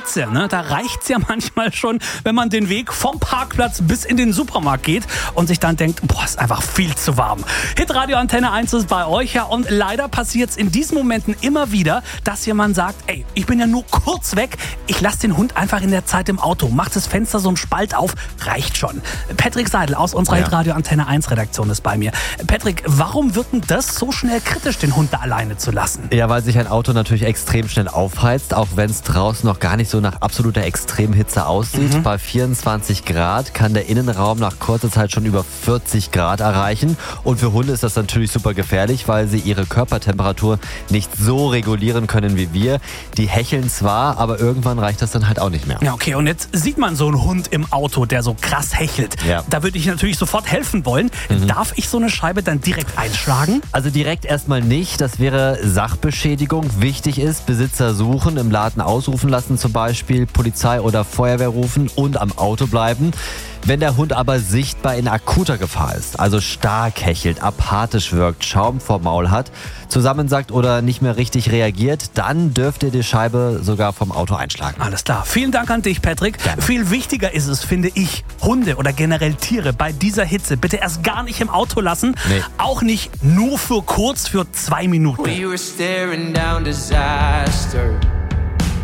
Hitze, ne? Da reicht's ja manchmal schon, wenn man den Weg vom Parkplatz bis in den Supermarkt geht und sich dann denkt, boah, ist einfach viel zu warm. Hitradio Antenne 1 ist bei euch, ja, und leider passiert es in diesen Momenten immer wieder, dass jemand sagt, ey, ich bin ja nur kurz weg, ich lasse den Hund einfach in der Zeit im Auto, macht das Fenster so einen Spalt auf, reicht schon. Patrick Seidel aus unserer Hitradio Antenne 1 Redaktion ist bei mir. Patrick, warum wird denn das so schnell kritisch, den Hund da alleine zu lassen? Ja, weil sich ein Auto natürlich extrem schnell aufheizt, auch wenn es draußen noch gar nicht so nach absoluter Extremhitze aussieht. Bei 24 Grad kann der Innenraum nach kurzer Zeit schon über 40 Grad erreichen. Und für Hunde ist das natürlich super gefährlich, weil sie ihre Körpertemperatur nicht so regulieren können wie wir. Die hecheln zwar, aber irgendwann reicht das dann halt auch nicht mehr. Ja, okay, und jetzt sieht man so einen Hund im Auto, der so krass hechelt. Ja. Da würde ich natürlich sofort helfen wollen. Darf ich so eine Scheibe dann direkt einschlagen? Also direkt erstmal nicht, das wäre Sachbeschädigung. Wichtig ist, Besitzer suchen, im Laden ausrufen lassen zum Beispiel, Polizei oder Feuerwehr rufen und am Auto bleiben. Wenn der Hund aber sichtbar in akuter Gefahr ist, also stark hechelt, apathisch wirkt, Schaum vorm Maul hat, zusammensackt oder nicht mehr richtig reagiert, dann dürft ihr die Scheibe sogar vom Auto einschlagen. Alles klar. Vielen Dank an dich, Patrick. Gerne. Viel wichtiger ist es, finde ich, Hunde oder generell Tiere bei dieser Hitze bitte erst gar nicht im Auto lassen. Nee. Auch nicht nur für kurz, für 2 Minuten. We were staring down disaster.